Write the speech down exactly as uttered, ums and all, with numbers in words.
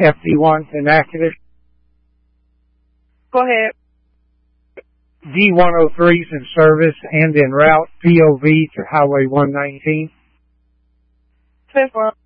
F D one inactive. Go ahead. D one oh three's in service and en route, P O V to Highway one nineteen. Fifth one.